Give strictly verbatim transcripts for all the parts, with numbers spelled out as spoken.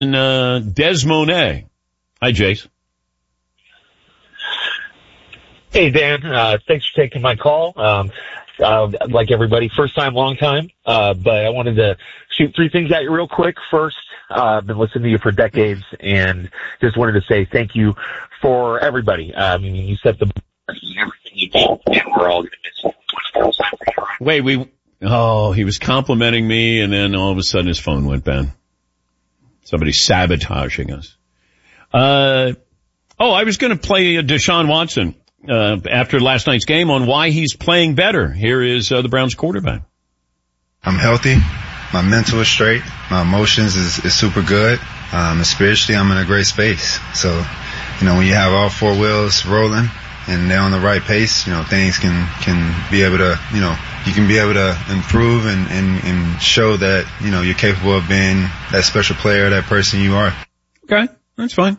uh, Des Monet. Hi, Jace. Hey, Dan. Uh, thanks for taking my call. Um, uh, like everybody, first time, long time. Uh, but I wanted to shoot three things at you real quick. First, uh, I've been listening to you for decades and just wanted to say thank you for everybody. Uh, I mean, you set the everything you do, and we're all going to miss you. Wait, we, oh, he was complimenting me, and then all of a sudden his phone went bad. Somebody's sabotaging us. Uh, oh, I was going to play uh, Deshaun Watson, uh, after last night's game on why he's playing better. Here is, uh, the Browns quarterback. I'm healthy. My mental is straight. My emotions is, is super good. Um, and spiritually, I'm in a great space. So, you know, when you have all four wheels rolling and they're on the right pace, you know, things can, can be able to, you know, you can be able to improve and, and, and show that, you know, you're capable of being that special player, that person you are. Okay. That's fine.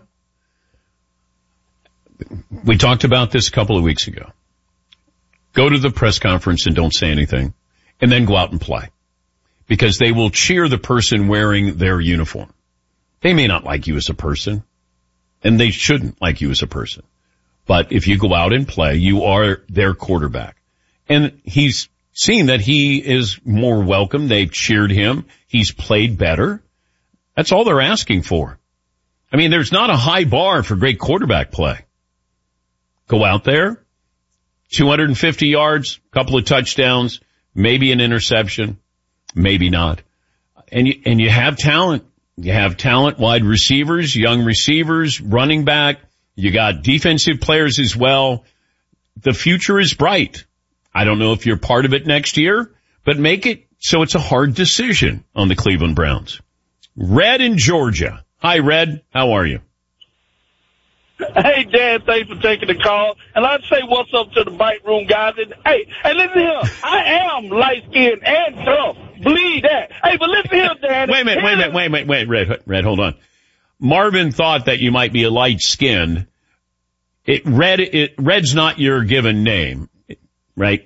We talked about this a couple of weeks ago. Go to the press conference and don't say anything, and then go out and play. Because they will cheer the person wearing their uniform. They may not like you as a person, and they shouldn't like you as a person. But if you go out and play, you are their quarterback. And he's seen that he is more welcome. They've cheered him. He's played better. That's all they're asking for. I mean, there's not a high bar for great quarterback play. Go out there, two hundred fifty yards, couple of touchdowns, maybe an interception, maybe not. And you, and you have talent. You have talent, wide receivers, young receivers, running back. You got defensive players as well. The future is bright. I don't know if you're part of it next year, but make it so it's a hard decision on the Cleveland Browns. Red in Georgia. Hi, Red. How are you? Hey, Dan, thanks for taking the call. And I'd say what's up to the bite room guys. And, hey, and listen here, I am light-skinned and tough. Believe that. Hey, but listen here, Dan. Wait a minute, wait a minute, wait a minute, wait, Red, Red, hold on. Marvin thought that you might be a light-skinned. It, Red, it, Red's not your given name, right?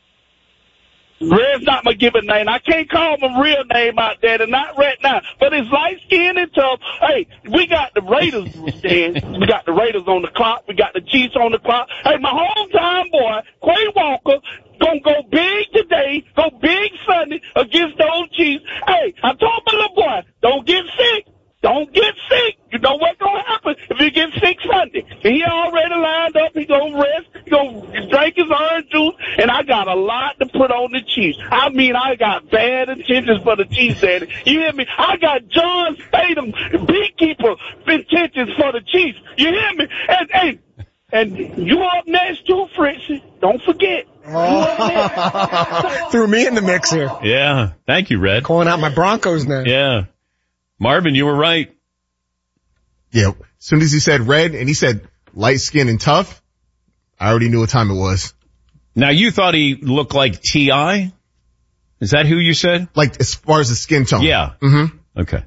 Red's not my given name. I can't call him a real name out there. They're not Red now. But it's light-skinned and tough. Hey, we got the Raiders, Dan. We got the Raiders on the clock. We got the Chiefs on the clock. Hey, my hometown boy, Quay Walker, gonna go big today, go big Sunday against those Chiefs. Hey, I told my little boy, don't get sick. Don't get sick. You know what's gonna happen if you get sick Sunday. And he already lined up. He gonna rest. He gonna drink his orange juice. And I got a lot to put on the Chiefs. I mean, I got bad intentions for the Chiefs, Daddy. You hear me? I got John Statham, beekeeper intentions for the Chiefs. You hear me? And, hey, and you up next too, Fritzy. Don't forget. Oh. Threw me in the mix here. Yeah. Thank you, Red. Calling out my Broncos now. Yeah. Marvin, you were right. Yeah. As soon as he said Red and he said light skin and tough, I already knew what time it was. Now you thought he looked like T I? Is that who you said? Like as far as the skin tone. Yeah. Mm-hmm. Okay.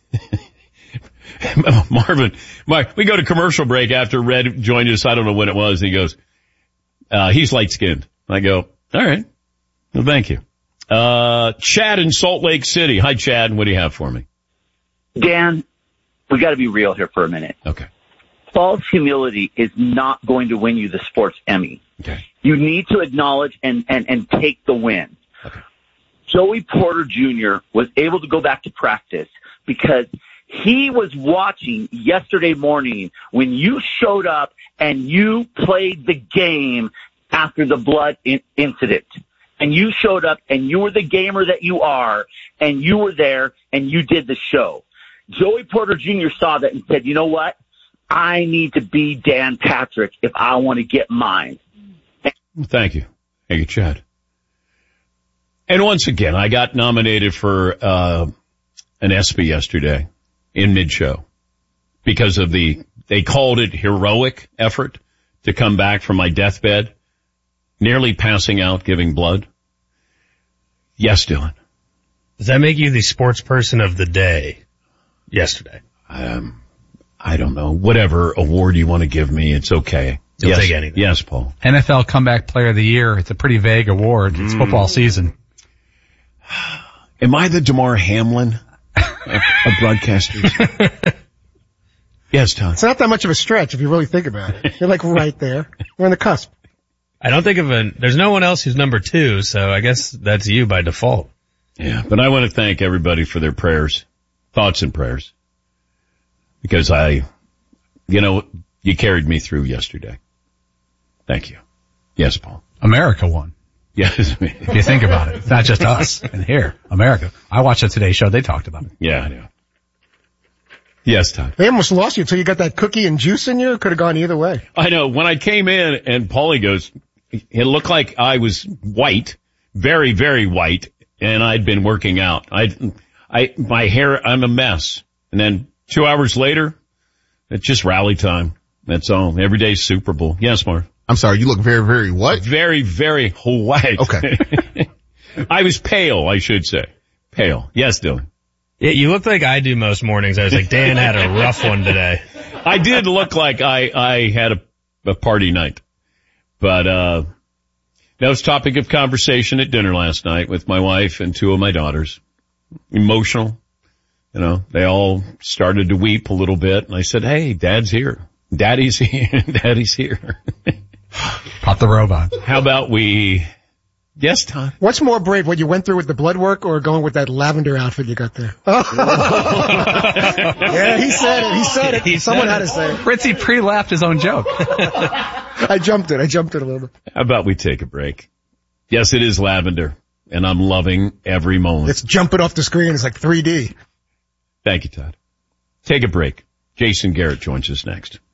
Marvin, Mark, we go to commercial break after Red joined us. I don't know when it was. He goes, uh, he's light skinned. I go, all right. Well, thank you. Uh, Chad in Salt Lake City. Hi, Chad. What do you have for me? Dan, we got to be real here for a minute. Okay. False humility is not going to win you the sports Emmy. Okay. You need to acknowledge and, and, and take the win. Okay. Joey Porter Junior was able to go back to practice because he was watching yesterday morning when you showed up and you played the game after the blood in- incident. And you showed up and you were the gamer that you are and you were there and you did the show. Joey Porter Junior saw that and said, you know what? I need to be Dan Patrick if I want to get mine. Thank you. Thank you, Chad. And once again, I got nominated for uh an ESPY yesterday in mid-show because of the, they called it heroic effort to come back from my deathbed, nearly passing out, giving blood. Yes, Dylan. Does that make you the sports person of the day yesterday? Um, I don't know. Whatever award you want to give me, it's okay. You'll yes. take anything. Yes, Paul. N F L Comeback Player of the Year. It's a pretty vague award. It's mm. football season. Am I the DeMar Hamlin? of, of broadcasters. Yes, Tom. It's not that much of a stretch if you really think about it. You're like right there. We're on the cusp. I don't think of a, there's no one else who's number two, so I guess that's you by default. Yeah, but I want to thank everybody for their prayers, thoughts and prayers. Because I, you know, you carried me through yesterday. Thank you. Yes, Paul. America won. Yes. If you think about it. It's not just us and here. America. I watched the Today Show. They talked about it. Yeah, I know. Yes, Todd. They almost lost you until you got that cookie and juice in you. It could have gone either way. I know. When I came in and Paulie goes, it looked like I was white, very, very white, and I'd been working out. I, I, my hair, I'm a mess. And then two hours later, it's just rally time. That's all. Every day's Super Bowl. Yes, Mark. I'm sorry, you look very, very what? Very, very white. Okay. I was pale, I should say. Pale. Yes, Dylan. Yeah, you look like I do most mornings. I was like, Dan had a rough one today. I did look like I, I had a, a party night. But, uh, that was topic of conversation at dinner last night with my wife and two of my daughters. Emotional. You know, they all started to weep a little bit. And I said, hey, Dad's here. Daddy's here. Daddy's here. Pop the robot. How about we... Yes, Tom. What's more brave, what you went through with the blood work or going with that lavender outfit you got there? Oh. Yeah, he said it. He said it. He Someone said had it. to say it. Fritzy pre-laughed his own joke. I jumped it. I jumped it a little bit. How about we take a break? Yes, it is lavender, and I'm loving every moment. Let's jump it off the screen. It's like three D. Thank you, Todd. Take a break. Jason Garrett joins us next.